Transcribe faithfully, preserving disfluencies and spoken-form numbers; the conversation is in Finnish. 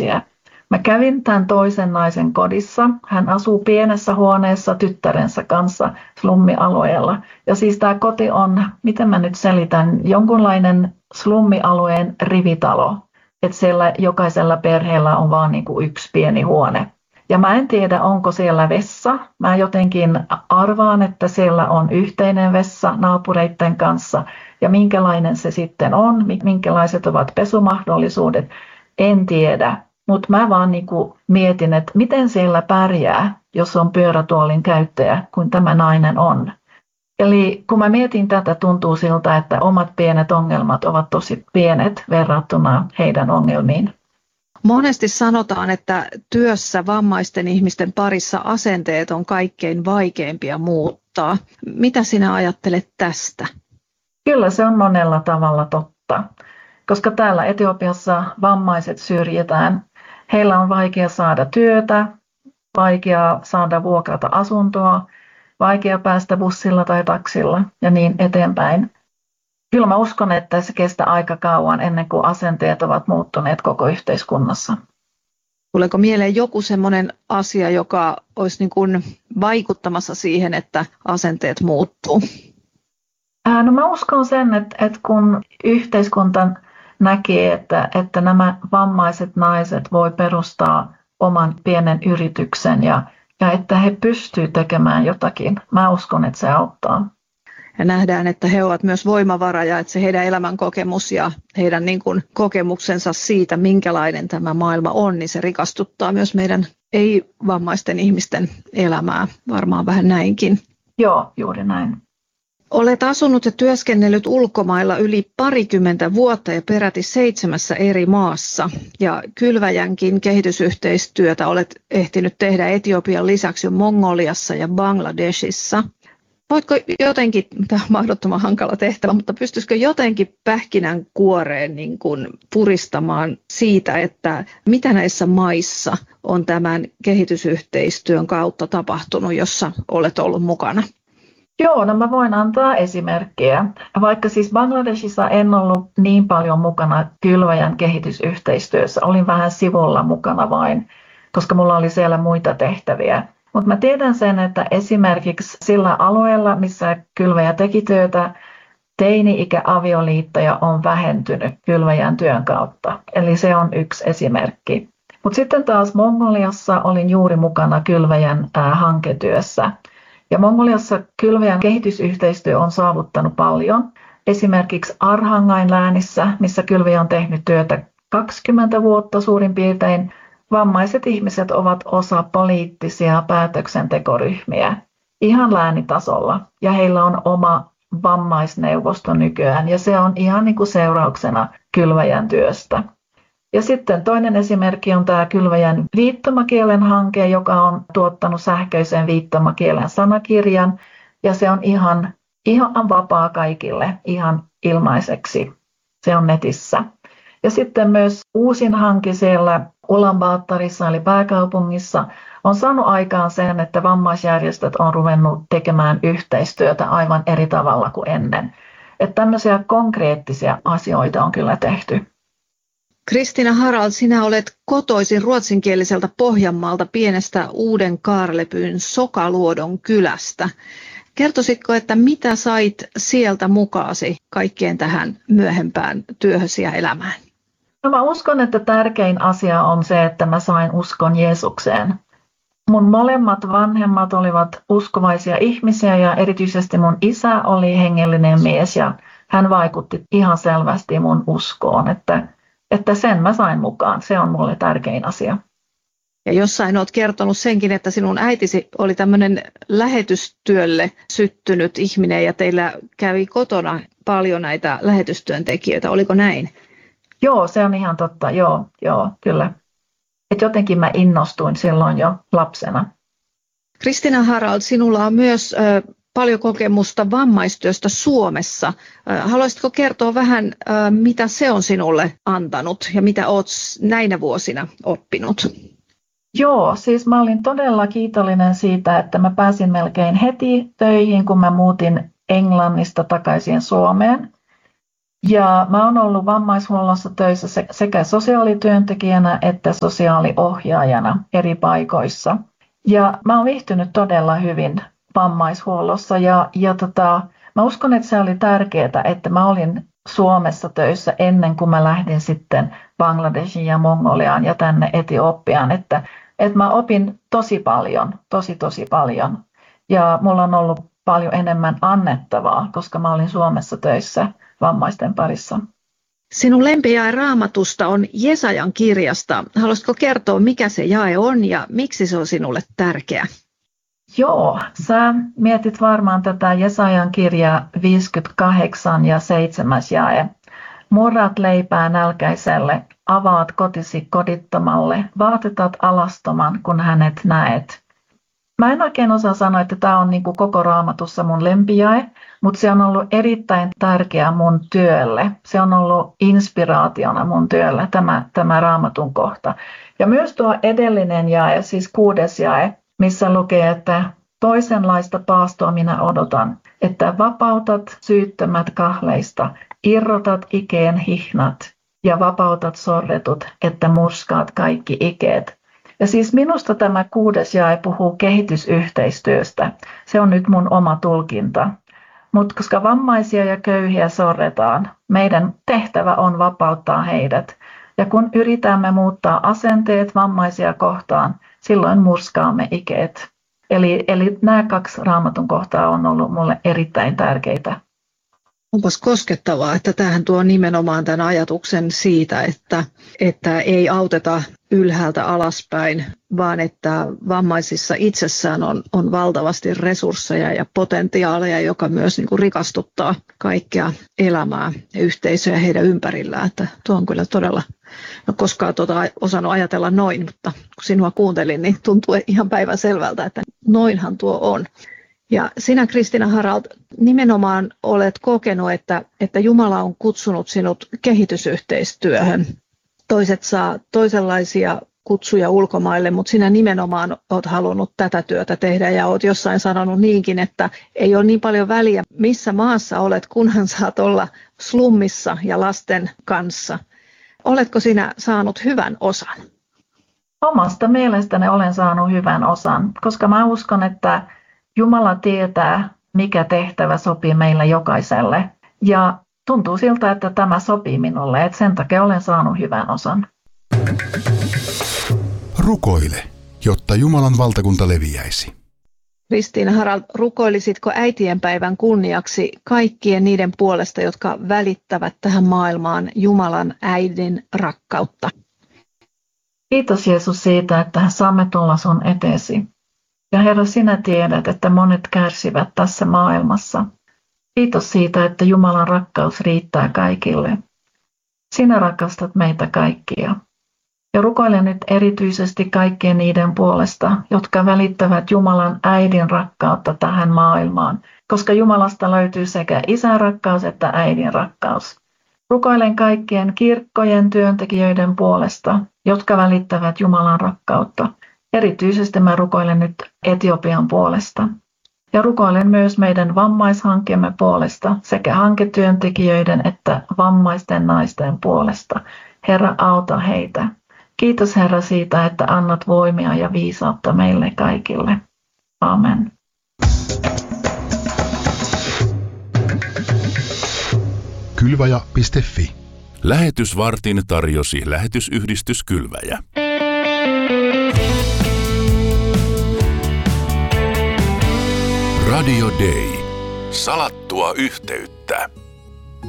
ihmisiä. Mä kävin tämän toisen naisen kodissa. Hän asuu pienessä huoneessa tyttärensä kanssa slummialueella. Ja siis tämä koti on, miten mä nyt selitän, jonkunlainen slummialueen rivitalo. Että siellä jokaisella perheellä on vaan niin kuin yksi pieni huone. Ja mä en tiedä, onko siellä vessa. Mä jotenkin arvaan, että siellä on yhteinen vessa naapureiden kanssa. Ja minkälainen se sitten on, minkälaiset ovat pesumahdollisuudet, en tiedä. Mutta mä vaan niinku mietin, että miten siellä pärjää, jos on pyörätuolin käyttäjä, kun tämä nainen on. Eli kun mä mietin tätä, tuntuu siltä, että omat pienet ongelmat ovat tosi pienet verrattuna heidän ongelmiin. Monesti sanotaan, että työssä vammaisten ihmisten parissa asenteet on kaikkein vaikeimpia muuttaa. Mitä sinä ajattelet tästä? Kyllä se on monella tavalla totta, koska täällä Etiopiassa vammaiset syrjitään. Heillä on vaikea saada työtä, vaikea saada vuokrata asuntoa, vaikea päästä bussilla tai taksilla ja niin eteenpäin. Kyllä mä uskon, että se kestää aika kauan ennen kuin asenteet ovat muuttuneet koko yhteiskunnassa. Tuleeko mieleen joku sellainen asia, joka olisi niin kuin vaikuttamassa siihen, että asenteet muuttuu? No mä uskon sen, että, että kun yhteiskunta näkee, että, että nämä vammaiset naiset voi perustaa oman pienen yrityksen ja, ja että he pystyvät tekemään jotakin, mä uskon, että se auttaa. Ja nähdään, että he ovat myös voimavara ja että se heidän elämän kokemus ja heidän niin kuin kokemuksensa siitä, minkälainen tämä maailma on, niin se rikastuttaa myös meidän ei-vammaisten ihmisten elämää. Varmaan vähän näinkin. Joo, juuri näin. Olet asunut ja työskennellyt ulkomailla yli parikymmentä vuotta ja peräti seitsemässä eri maassa. Ja Kylväjänkin kehitysyhteistyötä olet ehtinyt tehdä Etiopian lisäksi jo Mongoliassa ja Bangladeshissa. Voitko jotenkin, tämä on mahdottoman hankala tehtävä, mutta pystyisikö jotenkin pähkinän kuoreen niin kuin puristamaan siitä, että mitä näissä maissa on tämän kehitysyhteistyön kautta tapahtunut, jossa olet ollut mukana? Joo, no mä voin antaa esimerkkiä. Vaikka siis Bangladeshissa en ollut niin paljon mukana Kylväjän kehitysyhteistyössä, olin vähän sivulla mukana vain, koska mulla oli siellä muita tehtäviä. Mutta mä tiedän sen, että esimerkiksi sillä alueella, missä Kylväjä teki työtä, teini-ikäavioliittoja on vähentynyt Kylväjän työn kautta. Eli se on yksi esimerkki. Mutta sitten taas Mongoliassa olin juuri mukana Kylväjän ää, hanketyössä. Ja Mongoliassa Kylväjän kehitysyhteistyö on saavuttanut paljon. Esimerkiksi Arhangain läänissä, missä Kylväjä on tehnyt työtä kaksikymmentä vuotta suurin piirtein, vammaiset ihmiset ovat osa poliittisia päätöksentekoryhmiä ihan läänitasolla. Ja heillä on oma vammaisneuvosto nykyään ja se on ihan niin kuin seurauksena Kylväjän työstä. Ja sitten toinen esimerkki on tämä Kylväjän viittomakielen hanke, joka on tuottanut sähköisen viittomakielen sanakirjan. Ja se on ihan, ihan vapaa kaikille, ihan ilmaiseksi. Se on netissä. Ja sitten myös uusin hanke siellä Ulaanbaatarissa eli pääkaupungissa on saanut aikaan sen, että vammaisjärjestöt on ruvennut tekemään yhteistyötä aivan eri tavalla kuin ennen. Että tämmöisiä konkreettisia asioita on kyllä tehty. Kristiina Harald, sinä olet kotoisin ruotsinkieliseltä Pohjanmaalta pienestä Uuden Kaarlepyn Sokaluodon kylästä. Kertoisitko, että mitä sait sieltä mukaasi kaikkeen tähän myöhempään työhösi ja elämään? No mä uskon, että tärkein asia on se, että mä sain uskon Jeesukseen. Mun molemmat vanhemmat olivat uskovaisia ihmisiä ja erityisesti mun isä oli hengellinen mies ja hän vaikutti ihan selvästi mun uskoon, että Että sen mä sain mukaan. Se on mulle tärkein asia. Ja jossain olet kertonut senkin, että sinun äitisi oli tämmöinen lähetystyölle syttynyt ihminen ja teillä kävi kotona paljon näitä lähetystyöntekijöitä. Oliko näin? Joo, se on ihan totta. Joo, joo kyllä. Et jotenkin mä innostuin silloin jo lapsena. Kristiina Harald, sinulla on myös ö, paljon kokemusta vammaistyöstä Suomessa. Haluaisitko kertoa vähän, mitä se on sinulle antanut ja mitä olet näinä vuosina oppinut? Joo, siis mä olin todella kiitollinen siitä, että mä pääsin melkein heti töihin, kun mä muutin Englannista takaisin Suomeen. Ja mä oon ollut vammaishuollossa töissä sekä sosiaalityöntekijänä että sosiaaliohjaajana eri paikoissa. Ja mä oon viihtynyt todella hyvin vammaishuollossa ja, ja tota, mä uskon, että se oli tärkeää, että mä olin Suomessa töissä ennen kuin mä lähdin sitten Bangladeshiin ja Mongoliaan ja tänne Etiopiaan, että, että mä opin tosi paljon, tosi tosi paljon ja mulla on ollut paljon enemmän annettavaa, koska mä olin Suomessa töissä vammaisten parissa. Sinun lempijae Raamatusta on Jesajan kirjasta. Haluaisitko kertoa, mikä se jae on ja miksi se on sinulle tärkeä? Joo, sä mietit varmaan tätä Jesajan kirjaa viisikymmentäkahdeksan ja seitsemäs jae. Murrat leipää nälkäiselle, avaat kotisi kodittomalle, vaatetat alastoman, kun hänet näet. Mä en oikein osaa sanoa, että tämä on niin kuin koko Raamatussa mun lempijae, mutta se on ollut erittäin tärkeä mun työlle. Se on ollut inspiraationa mun työlle, tämä, tämä Raamatun kohta. Ja myös tuo edellinen jae, siis kuudes jae, missä lukee, että toisenlaista paastoa minä odotan, että vapautat syyttömät kahleista, irrotat ikeen hihnat ja vapautat sorretut, että murskaat kaikki ikeet. Ja siis minusta tämä kuudes jae puhuu kehitysyhteistyöstä. Se on nyt mun oma tulkinta. Mutta koska vammaisia ja köyhiä sorretaan, meidän tehtävä on vapauttaa heidät. Ja kun yritämme muuttaa asenteet vammaisia kohtaan, silloin murskaamme ikeet. Eli, eli nämä kaksi Raamatun kohtaa on ollut mulle erittäin tärkeitä. Onpas koskettavaa, että tähän tuo nimenomaan tämän ajatuksen siitä, että, että ei auteta ylhäältä alaspäin, vaan että vammaisissa itsessään on, on valtavasti resursseja ja potentiaaleja, joka myös niin kuin rikastuttaa kaikkea elämää ja yhteisöä heidän ympärillään. Että tuo on kyllä todella, no koskaan tuota osannut ajatella noin, mutta kun sinua kuuntelin, niin tuntuu ihan päivänselvältä, että noinhan tuo on. Ja sinä, Kristiina Harald, nimenomaan olet kokenut, että, että Jumala on kutsunut sinut kehitysyhteistyöhön. Toiset saa toisenlaisia kutsuja ulkomaille, mutta sinä nimenomaan olet halunnut tätä työtä tehdä ja olet jossain sanonut niinkin, että ei ole niin paljon väliä, missä maassa olet, kunhan saat olla slummissa ja lasten kanssa. Oletko sinä saanut hyvän osan? Omasta mielestäni olen saanut hyvän osan, koska mä uskon, että Jumala tietää, mikä tehtävä sopii meille jokaiselle. Ja tuntuu siltä, että tämä sopii minulle, että sen takia olen saanut hyvän osan. Rukoile, jotta Jumalan valtakunta leviäisi. Kristiina Harald, rukoilisitko äitienpäivän kunniaksi kaikkien niiden puolesta, jotka välittävät tähän maailmaan Jumalan äidin rakkautta? Kiitos Jeesus siitä, että saamme tulla sun eteesi. Ja Herra, sinä tiedät, että monet kärsivät tässä maailmassa. Kiitos siitä, että Jumalan rakkaus riittää kaikille. Sinä rakastat meitä kaikkia. Ja rukoilen nyt erityisesti kaikkien niiden puolesta, jotka välittävät Jumalan äidin rakkautta tähän maailmaan, koska Jumalasta löytyy sekä isän rakkaus että äidin rakkaus. Rukoilen kaikkien kirkkojen työntekijöiden puolesta, jotka välittävät Jumalan rakkautta. Erityisesti mä rukoilen nyt Etiopian puolesta. Ja rukoilen myös meidän vammaishankkeemme puolesta sekä hanketyöntekijöiden että vammaisten naisten puolesta. Herra, auta heitä. Kiitos Herra siitä, että annat voimia ja viisautta meille kaikille. Amen. Kylväjä piste fi. Lähetysvartin tarjosi lähetysyhdistys Kylväjä. Radio Day. Salattua yhteyttä.